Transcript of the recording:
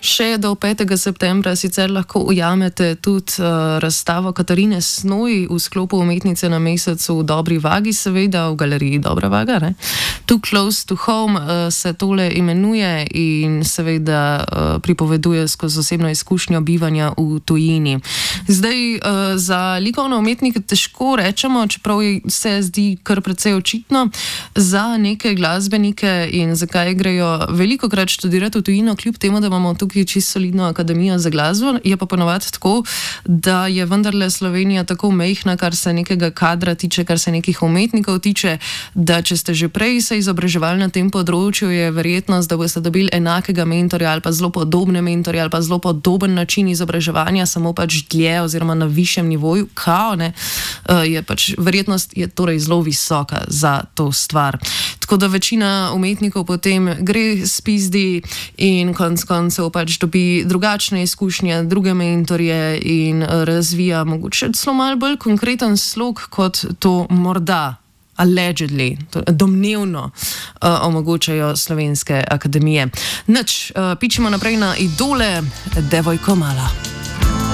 Še do 5. septembra sicer lahko ujamete tudi razstavo Katarine Snoj v sklopu Umetnice na mesecu v Dobri vagi, seveda v galeriji Dobra vaga. Ne? Too Close to Home se tole imenuje in seveda pripoveduje skozi osebno izkušnjo bivanja v tujini. Zdaj, za likovne umetnike težko rečemo, čeprav se zdi kar precej očitno, za neke glasbenike in zakaj grejo velikokrat študirati v tujino, kljub temu, da imamo tukaj čisto solidno akademijo za glasbo, je pa ponovadi tako, da je vendarle Slovenija tako mejhna, kar se nekega kadra tiče, kar se nekih umetnikov tiče, da če ste že prej se izobraževali na tem področju, je verjetnost, da boste dobili enakega mentorja ali pa zelo podobne mentorje ali pa zelo podoben način izobraževanja, samo pač dlje oziroma na višjem nivoju, je pač verjetnost je torej zelo visoka za to stvar. Tako da večina umetnikov potem gre spizdi in konec koncev pač dobi drugačne izkušnje, druge mentorje in razvija mogoče celo malo bolj konkreten slog, kot to morda, allegedly, domnevno omogočajo slovenske akademije. Nič, pičimo naprej na idole, Devojko mala.